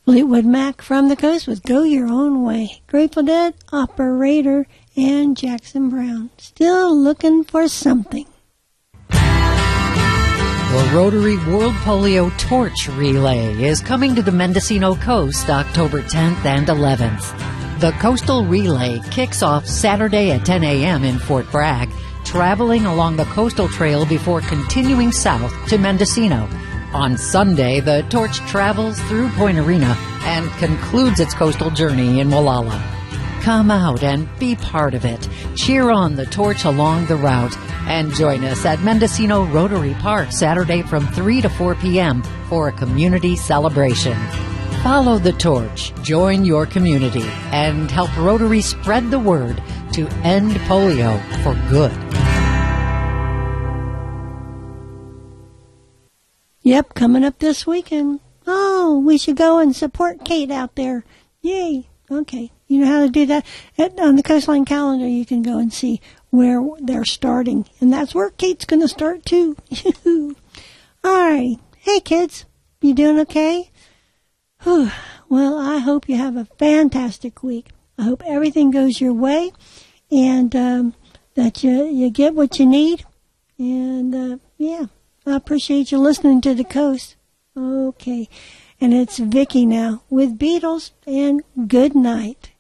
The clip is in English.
Fleetwood Mac from the Coast with Go Your Own Way. Grateful Dead, Operator, and Jackson Browne. Still looking for something. The Rotary World Polio Torch Relay is coming to the Mendocino Coast October 10th and 11th. The Coastal Relay kicks off Saturday at 10 a.m. in Fort Bragg, traveling along the coastal trail before continuing south to Mendocino. On Sunday, the torch travels through Point Arena and concludes its coastal journey in Molalla. Come out and be part of it. Cheer on the torch along the route and join us at Mendocino Rotary Park Saturday from 3 to 4 p.m. for a community celebration. Follow the torch, join your community, and help Rotary spread the word to end polio for good. Yep, coming up this weekend. Oh, we should go and support Kate out there. Yay. Okay. You know how to do that? On the Coastline calendar, you can go and see where they're starting. And that's where Kate's going to start, too. All right. Hey, kids. You doing okay? Whew. Well, I hope you have a fantastic week. I hope everything goes your way and that you get what you need. And, yeah. I appreciate you listening to the Coast. Okay. And it's Vicki now with Beatles and good night.